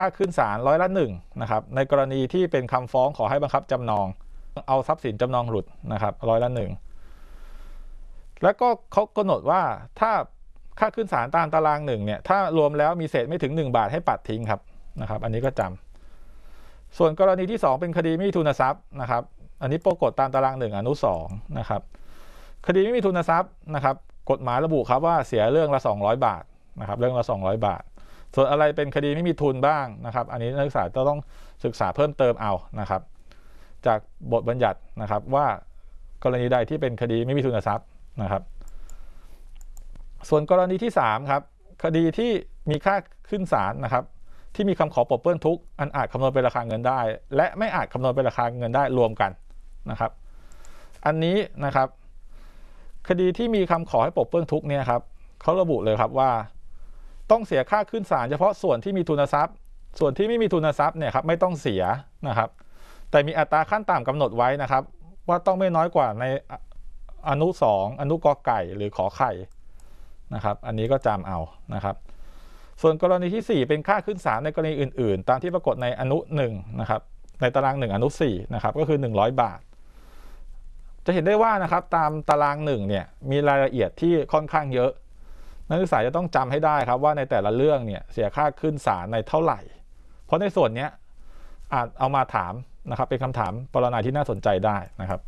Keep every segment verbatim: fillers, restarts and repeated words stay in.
ค่าขึ้นศาลร้อยละหนึ่งนะครับในกรณีที่เป็นคำฟ้องขอให้บังคับจำนองเอาทรัพย์สินจำนองหลุดนะครับร้อยละหนึ่งแล้วก็เขากำหนดว่าถ้าค่าขึ้นศาลตามตารางหนึ่งเนี่ยถ้ารวมแล้วมีเศษไม่ถึงหนึ่งบาทให้ปัดทิ้งครับนะครับอันนี้ก็จำส่วนกรณีที่สองเป็นคดีไม่มีทุนทรัพย์นะครับอันนี้ปรากฏตามตารางหนึ่งอนุสองนะครับคดีไม่มีทุนทรัพย์นะครับกฎหมายระบุครับว่าเสียเรื่องละสองร้อยบาทนะครับเรื่องละสองร้อยบาทส่วนอะไรเป็นคดีไม่มีทุนบ้างนะครับอันนี้นักศึกษาจะต้องศึกษาเพิ่มเติมเอานะครับจากบทบัญญัตินะครับว่ากรณีใดที่เป็นคดีไม่มีทุนทรัพย์นะครับส่วนกรณีที่สามครับคดีที่มีค่าขึ้นศาลนะครับที่มีคำขอปลดเปลื้องทุกข์อันอาจคำนวณเป็นราคาเงินได้และไม่อาจคำนวณเป็นราคาเงินได้รวมกันนะครับอันนี้นะครับคดีที่มีคำขอให้ปลดเปลื้องทุกข์เนี่ยครับเขาระบุเลยครับว่าต้องเสียค่าขึ้นศาลเฉพาะส่วนที่มีทุนทรัพย์ส่วนที่ไม่มีทุนทรัพย์เนี่ยครับไม่ต้องเสียนะครับแต่มีอัตราขั้นต่ำกำหนดไว้นะครับว่าต้องไม่น้อยกว่าในอนุสองอนุกอไก่หรือขอไข่นะครับอันนี้ก็จำเอานะครับส่วนกรณีที่สี่เป็นค่าขึ้นศาลในกรณีอื่นๆตามที่ปรากฏในอนุหนึ่งนะครับในตารางหนึ่งอนุสี่นะครับก็คือหนึ่งร้อยบาทจะเห็นได้ว่านะครับตามตารางหนึ่งเนี่ยมีรายละเอียดที่ค่อนข้างเยอะนักศึกษาจะต้องจำให้ได้ครับว่าในแต่ละเรื่องเนี่ยเสียค่าขึ้นศาลในเท่าไหร่เพราะในส่วนนี้อาจเอามาถามนะครับเป็นคำถามปรนัยที่น่าสนใจได้นะครับ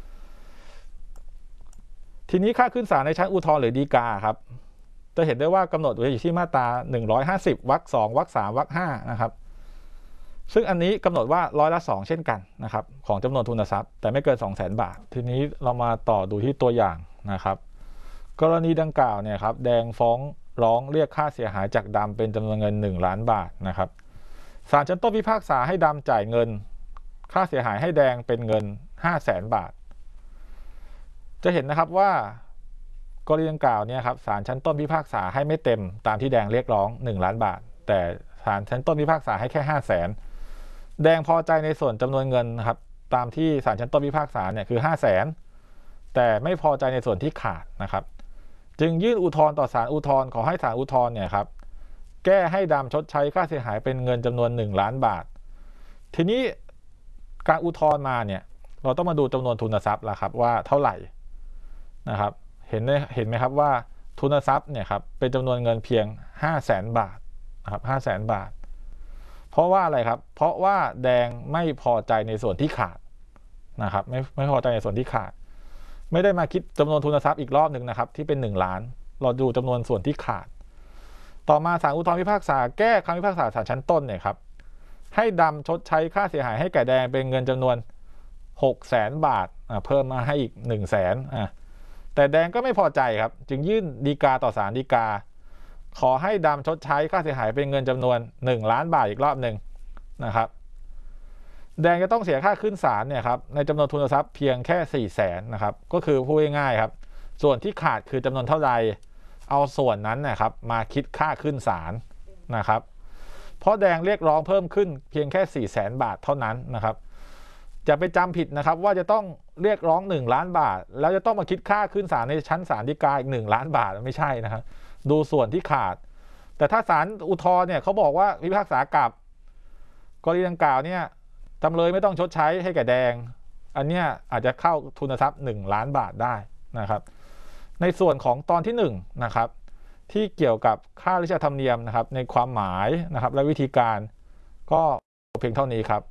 ทีนี้ค่าขึ้นศาลในชั้นอุทธรณ์หรือฎีกาครับจะเห็นได้ว่ากำหนดไว้อยู่ที่มาตราหนึ่งร้อยห้าสิบวรรคสองวรรคสามวรรคห้านะครับซึ่งอันนี้กำหนดว่าร้อยละสองเช่นกันนะครับของจำนวนทุนทรัพย์แต่ไม่เกิน สองแสน บาททีนี้เรามาต่อดูที่ตัวอย่างนะครับกรณีดังกล่าวเนี่ยครับแดงฟ้องร้องเรียกค่าเสียหายจากดำเป็นจำนวนเงินหนึ่งล้านบาทนะครับศาลชั้นต้นพิพากษาให้ดำจ่ายเงินค่าเสียหายให้แดงเป็นเงิน ห้าแสน บาทจะเห็นนะครับว่ากรณีดังกล่าวเนี่ยครับศาลชั้นต้นพิพากษาให้ไม่เต็มตามที่แดงเรียกร้องหนึ่งล้านบาทแต่ศาลชั้นต้นพิพากษาให้แค่ ห้าแสน แดงพอใจในส่วนจำนวนเงินนะครับตามที่ศาลชั้นต้นพิพากษาเนี่ยคือ ห้าแสน แต่ไม่พอใจในส่วนที่ขาดนะครับจึงยื่นอุทธรณ์ต่อศาลอุทธรณ์ขอให้ศาลอุทธรณ์เนี่ยครับแก้ให้ดำชดใช้ค่าเสียหายเป็นเงินจำนวนหนึ่งล้านบาททีนี้การอุทธรณ์มาเนี่ยเราต้องมาดูจำนวนทุนทรัพย์ละครับว่าเท่าไหร่นะครับเห็นเห็นไหมครับว่าทุนทรัพย์เนี่ยครับเป็นจำนวนเงินเพียง ห้าแสน บาทนะครับ ห้าแสน บาทเพราะว่าอะไรครับเพราะว่าแดงไม่พอใจในส่วนที่ขาดนะครับไม่ไม่พอใจในส่วนที่ขาดไม่ได้มาคิดจำนวนทุนทรัพย์อีกรอบหนึ่งนะครับที่เป็นหนึ่งล้านเราดูจำนวนส่วนที่ขาดต่อมาศาลอุทธรณ์พิพากษาแก้คำพิพากษาศาลชั้นต้นเนี่ยครับให้ดำชดใช้ค่าเสียหายให้แก่แดงเป็นเงินจำนวน หกแสน บาทเพิ่มมาให้อีก หนึ่งแสน อ่ะแต่แดงก็ไม่พอใจครับจึงยื่นฎีกาต่อศาลฎีกาขอให้ดำชดใช้ค่าเสียหายเป็นเงินจำนวนหนึ่งล้านบาทอีกรอบหนึ่งนะครับแดงจะต้องเสียค่าขึ้นศาลเนี่ยครับในจำนวนทุนทรัพย์เพียงแค่สี่แสนนะครับก็คือพูดง่ายๆครับส่วนที่ขาดคือจำนวนเท่าใดเอาส่วนนั้นนะครับมาคิดค่าขึ้นศาลนะครับเพราะแดงเรียกร้องเพิ่มขึ้นเพียงแค่สี่แสนบาทเท่านั้นนะครับจะไปจำผิดนะครับว่าจะต้องเรียกร้องหนึ่งล้านบาทแล้วจะต้องมาคิดค่าขึ้นศาลในชั้นศาลฎีกาอีกหนึ่งล้านบาทไม่ใช่นะครับดูส่วนที่ขาดแต่ถ้าศาลอุทธรณ์เนี่ยเขาบอกว่าพิพากษากลับกรณีดังกล่าวเนี่ยจำเลยไม่ต้องชดใช้ให้แก่แดงอันเนี้ยอาจจะเข้าทุนทรัพย์หนึ่งล้านบาทได้นะครับในส่วนของตอนที่หนึ่งนะครับที่เกี่ยวกับค่าราชธรรมเนียมนะครับในความหมายนะครับและวิธีการก็เพียงเท่านี้ครับ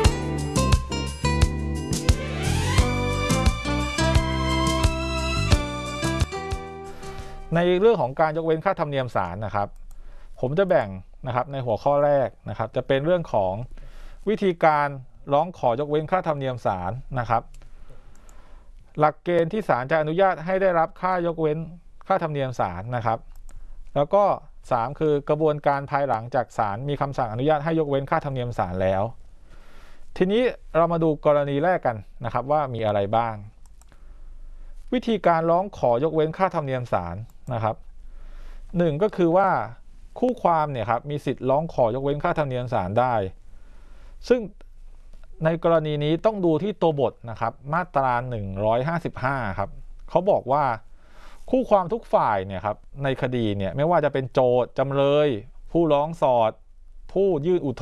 ในเรื่องของการยกเว้นค่าธรรมเนียมศาลนะครับผมจะแบ่งนะครับในหัวข้อแรกนะครับจะเป็นเรื่องของวิธีการร้องขอยกเว้นค่าธรรมเนียมศาลนะครับหลักเกณฑ์ที่ศาลจะอนุญาตให้ได้รับค่ายกเว้นค่าธรรมเนียมศาลนะครับแล้วก็สามคือกระบวนการภายหลังจากศาลมีคำสั่งอนุญาตให้ยกเว้นค่าธรรมเนียมศาลแล้วทีนี้เรามาดูกรณีแรกกันนะครับว่ามีอะไรบ้างวิธีการร้องขอยกเว้นค่าธรรมเนียมศาลนะครับหนึ่งก็คือว่าคู่ความเนี่ยครับมีสิทธิ์ร้องขอยกเว้นค่าธรรมเนียมศาลได้ซึ่งในกรณีนี้ต้องดูที่ตัวบทนะครับมาตราหนึ่งร้อยห้าสิบห้าครับเขาบอกว่าคู่ความทุกฝ่ายเนี่ยครับในคดีเนี่ยไม่ว่าจะเป็นโจทก์จำเลยผู้ร้องสอดผู้ยื่นอุทธ